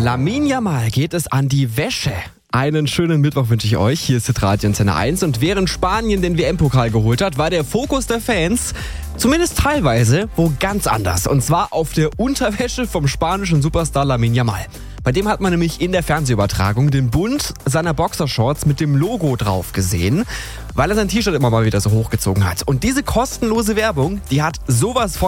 Lamine Yamal geht es an die Wäsche. Einen schönen Mittwoch wünsche ich euch. Hier ist Hitradio Antenne 1. Und während Spanien den WM-Pokal geholt hat, war der Fokus der Fans zumindest teilweise wo ganz anders. Und zwar auf der Unterwäsche vom spanischen Superstar Lamine Yamal. Bei dem hat man nämlich in der Fernsehübertragung den Bund seiner Boxershorts mit dem Logo drauf gesehen, weil er sein T-Shirt immer mal wieder so hochgezogen hat. Und diese kostenlose Werbung, die hat sowas von